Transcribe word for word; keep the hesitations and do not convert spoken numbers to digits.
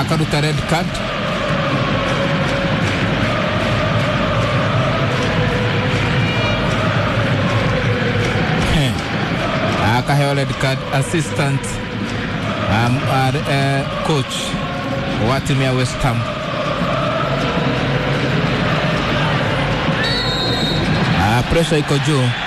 akaruta red card. Akahewa red card assistant um, uh, uh, coach wa timu ya West Ham. Uh, pressure iko juu.